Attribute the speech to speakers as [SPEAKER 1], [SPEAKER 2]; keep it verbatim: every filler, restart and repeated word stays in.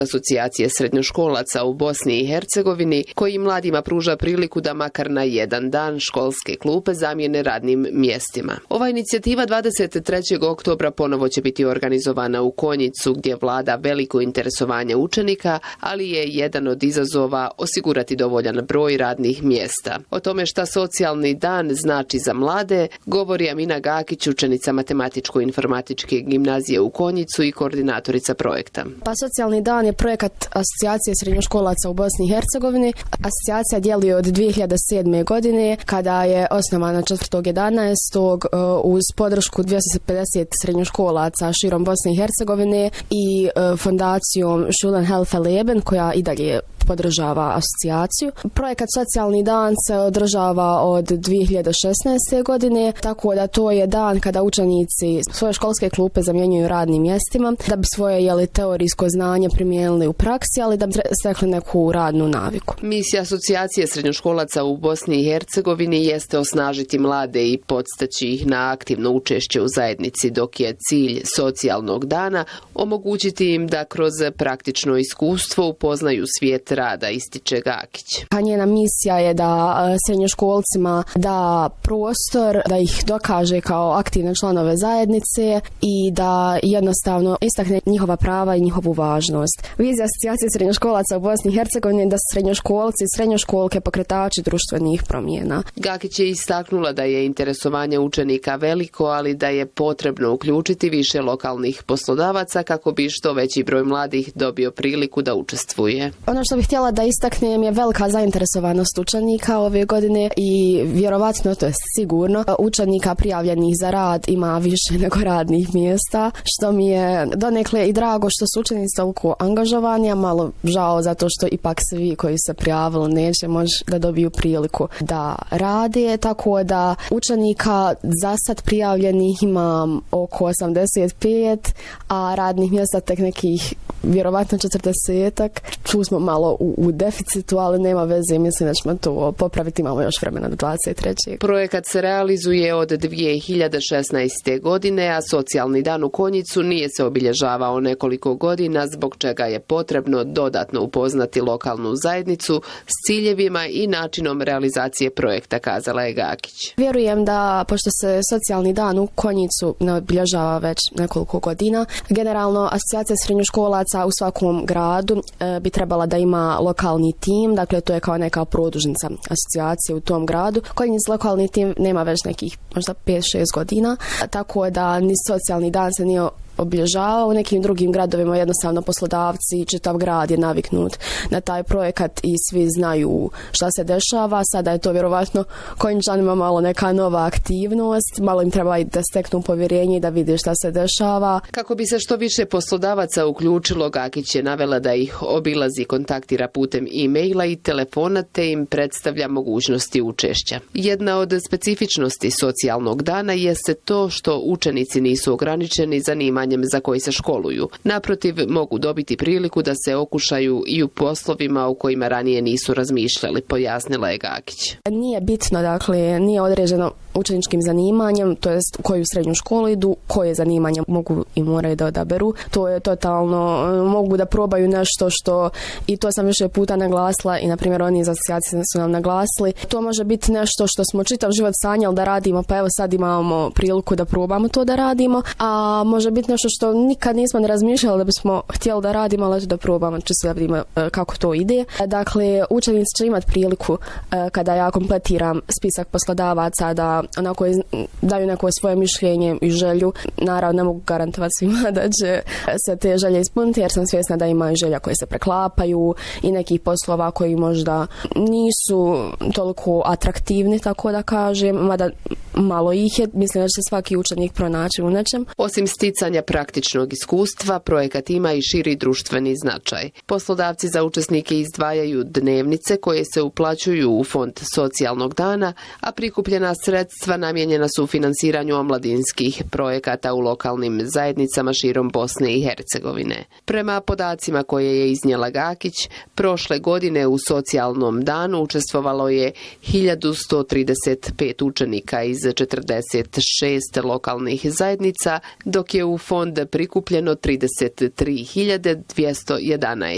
[SPEAKER 1] Asocijacije srednjoškolaca u Bosni i Hercegovini, koji mladima pruža priliku da makar na jedan dan školske klupe zamijene radnim mjestima. Ova inicijativa dvadeset trećeg oktobra ponovo će biti organizovana u Konjicu, gdje vlada veliko interesovanje učenika, ali je jedan od izazova osigurati dovoljan broj radnih mjesta. O tome šta socijalni dan znači za mlade, govori Amina Gakić, učenica Matematičko-informatičke gimnazije u Konjicu i koordinatorica projekta.
[SPEAKER 2] Pa socijalni dan je projekat Asocijacije srednjoškolaca u Bosni i Hercegovini. Asocijacija djeluje od dvije hiljade sedme. godine, kada je osnovana četvrtog jedanaestog uz podršku dvjesto pedeset srednjoškolaca širom Bosne i Hercegovine i fondacijom Schulen Helfe Leben, koja i dalje podržava asocijaciju. Projekat Socijalni dan se održava od dvije hiljade šesnaeste. godine, tako da to je dan kada učenici svoje školske klupe zamjenjuju radnim mjestima, da bi svoje jeli, teorijsko znanje primijenili u praksi, ali da bi stekli neku radnu naviku.
[SPEAKER 1] Misija Asocijacije srednjoškolaca u Bosni i Hercegovini jeste osnažiti mlade i podstaći ih na aktivno učešće u zajednici, dok je cilj socijalnog dana omogućiti im da kroz praktično iskustvo upoznaju svijet rada, ističe Gakić.
[SPEAKER 2] A njena misija je da srednjoškolcima da prostor, da ih dokaže kao aktivne članove zajednice i da jednostavno istakne njihova prava i njihovu važnost. Vizija Asocijacije srednjoškolaca u Bosni i Hercegovini je da su srednjoškolci i srednjoškolke pokretači društvenih promjena.
[SPEAKER 1] Gakić je istaknula da je interesovanje učenika veliko, ali da je potrebno uključiti više lokalnih poslodavaca kako bi što veći broj mladih dobio priliku da učestvuje.
[SPEAKER 2] Ono što bih htjela da istaknem je velika zainteresovanost učenika ove godine i vjerovatno, to je sigurno, učenika prijavljenih za rad ima više nego radnih mjesta, što mi je donekle i drago što su učenici toliko angažovani, a malo žao zato što ipak svi koji se prijavili neće moći da dobiju priliku da rade, tako da učenika za sad prijavljenih ima oko osamdeset pet, a radnih mjesta tek nekih vjerovatno četrdesetak. Tu smo malo u, u deficitu, ali nema veze, mislim da ćemo to popraviti, imamo još vremena do dvadeset trećeg.
[SPEAKER 1] Projekat se realizuje od dvije hiljade šesnaeste. godine, a socijalni dan u Konjicu nije se obilježavao nekoliko godina, zbog čega je potrebno dodatno upoznati lokalnu zajednicu s ciljevima i načinom realizacije projekta, kazala je Gakić.
[SPEAKER 2] Vjerujem da, pošto se socijalni dan u Konjicu ne obilježava već nekoliko godina, generalno Asocijacija srednjoškolaca u svakom gradu e, bi trebala da ima lokalni tim, dakle to je kao neka produžnica asocijacije u tom gradu. Konjic lokalni tim nema već nekih možda pet šest godina, tako da ni socijalni dan se nije obilježavao. U nekim drugim gradovima jednostavno poslodavci i čitav grad je naviknut na taj projekat i svi znaju šta se dešava. Sada je to vjerovatno Konjičanima malo neka nova aktivnost, malo im treba i da steknu povjerenje i da vide šta se dešava.
[SPEAKER 1] Kako bi se što više poslodavaca uključilo, Gakić je navela da ih obilazi, kontaktira putem e-maila i telefona te im predstavlja mogućnosti učešća. Jedna od specifičnosti socijalnog dana jeste to što učenici nisu ograničeni zanimanjem za koji se školuju. Naprotiv, mogu dobiti priliku da se okušaju i u poslovima u kojima ranije nisu razmišljali, pojasnila je Gakić.
[SPEAKER 2] Nije bitno, dakle, nije određeno učeničkim zanimanjem, to jest u koju srednju školu idu, koje zanimanja mogu i moraju da odaberu. To je totalno, mogu da probaju nešto što, i to sam više puta naglasila i na primjer oni iz asocijacije su nam naglasili, to može biti nešto što smo čitav život sanjali da radimo, pa evo sad imamo priliku da probamo to da radimo, a može biti nešto što nikad nismo ne razmišljali da bismo htjeli da radimo, ali da probamo, čisto da vidimo kako to ide. Dakle, učenici će imati priliku kada ja kompletiram spisak poslodavaca da onako daju neko svoje mišljenje i želju. Naravno, ne mogu garantovati svima da će se te želje ispuniti, jer sam svjesna da ima i želja koje se preklapaju i nekih poslova koji možda nisu toliko atraktivni, tako da kažem, mada malo ih je, mislim da će svaki učenik pronaći u nečem.
[SPEAKER 1] Osim sticanja praktičnog iskustva, projekat ima i širi društveni značaj. Poslodavci za učesnike izdvajaju dnevnice koje se uplaćuju u fond socijalnog dana, a prikupljena sredstva namijenjena su finansiranju omladinskih projekata u lokalnim zajednicama širom Bosne i Hercegovine. Prema podacima koje je iznijela Gakić, prošle godine u socijalnom danu učestvovalo je hiljadu sto trideset pet učenika iz četrdeset šest lokalnih zajednica, dok je u fond prikupljeno trideset tri hiljade dvjesto jedanaest